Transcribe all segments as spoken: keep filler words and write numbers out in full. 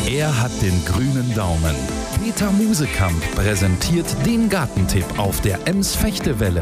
Er hat den grünen Daumen. Peter Musekamp präsentiert den Gartentipp auf der Ems-Fechtewelle.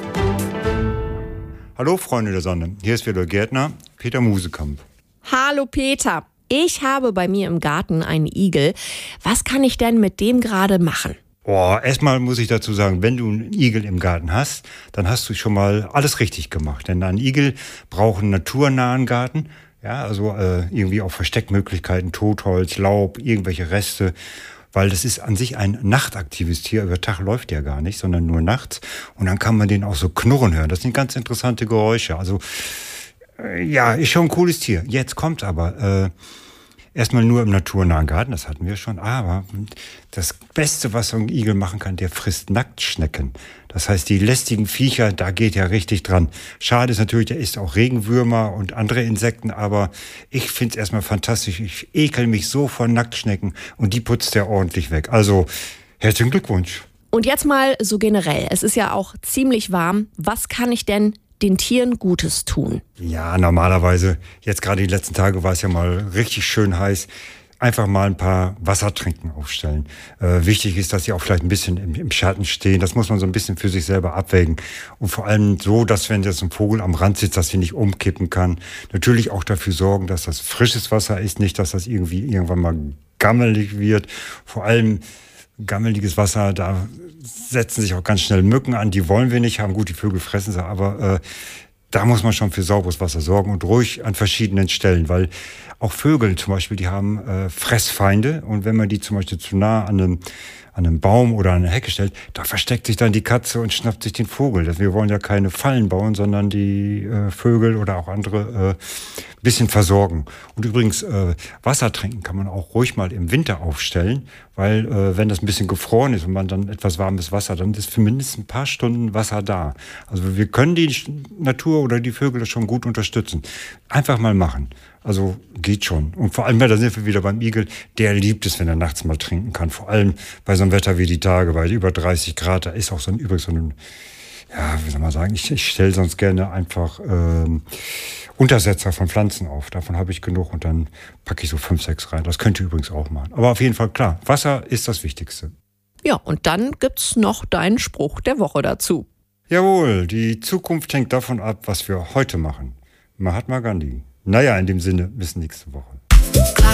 Hallo Freunde der Sonne, hier ist wieder Gärtner Peter Musekamp. Hallo Peter, ich habe bei mir im Garten einen Igel. Was kann ich denn mit dem gerade machen? Boah, erstmal muss ich dazu sagen, wenn du einen Igel im Garten hast, dann hast du schon mal alles richtig gemacht. Denn ein Igel braucht einen naturnahen Garten. Ja, also äh, irgendwie auch Versteckmöglichkeiten, Totholz, Laub, irgendwelche Reste. Weil das ist an sich ein nachtaktives Tier. Über Tag läuft der gar nicht, sondern nur nachts. Und dann kann man den auch so knurren hören. Das sind ganz interessante Geräusche. Also äh, ja, ist schon ein cooles Tier. Jetzt kommt aber... Äh, Erstmal nur im naturnahen Garten, das hatten wir schon. Aber das Beste, was so ein Igel machen kann, der frisst Nacktschnecken. Das heißt, die lästigen Viecher, da geht er richtig dran. Schade ist natürlich, der isst auch Regenwürmer und andere Insekten. Aber ich finde es erstmal fantastisch. Ich ekel mich so von Nacktschnecken und die putzt er ordentlich weg. Also, herzlichen Glückwunsch. Und jetzt mal so generell. Es ist ja auch ziemlich warm. Was kann ich denn den Tieren Gutes tun? Ja, normalerweise, jetzt gerade die letzten Tage war es ja mal richtig schön heiß, einfach mal ein paar Wassertränken aufstellen. Äh, wichtig ist, dass sie auch vielleicht ein bisschen im, im Schatten stehen. Das muss man so ein bisschen für sich selber abwägen. Und vor allem so, dass wenn jetzt ein Vogel am Rand sitzt, dass sie nicht umkippen kann. Natürlich auch dafür sorgen, dass das frisches Wasser ist, nicht, dass das irgendwie irgendwann mal gammelig wird. Vor allem gammeliges Wasser, da setzen sich auch ganz schnell Mücken an, die wollen wir nicht haben. Gut, die Vögel fressen sie, aber äh, da muss man schon für sauberes Wasser sorgen und ruhig an verschiedenen Stellen, weil auch Vögel zum Beispiel, die haben äh, Fressfeinde und wenn man die zum Beispiel zu nah an einem, an einem Baum oder an eine Hecke stellt, da versteckt sich dann die Katze und schnappt sich den Vogel. Wir wollen ja keine Fallen bauen, sondern die äh, Vögel oder auch andere äh, bisschen versorgen. Und übrigens, äh, Wassertränken kann man auch ruhig mal im Winter aufstellen, weil äh, wenn das ein bisschen gefroren ist und man dann etwas warmes Wasser, dann ist für mindestens ein paar Stunden Wasser da. Also wir können die Natur oder die Vögel schon gut unterstützen. Einfach mal machen. Also geht schon. Und vor allem, da sind wir wieder beim Igel, der liebt es, wenn er nachts mal trinken kann. Vor allem bei so einem Wetter wie die Tage, bei über dreißig Grad, da ist auch so ein, übrigens so ein, ja, wie soll man sagen, ich, ich stelle sonst gerne einfach ähm, Untersetzer von Pflanzen auf. Davon habe ich genug und dann packe ich so fünf, sechs rein. Das könnt ihr übrigens auch machen. Aber auf jeden Fall, klar, Wasser ist das Wichtigste. Ja, und dann gibt's noch deinen Spruch der Woche dazu. Jawohl, die Zukunft hängt davon ab, was wir heute machen. Mahatma Gandhi. Naja, in dem Sinne, bis nächste Woche.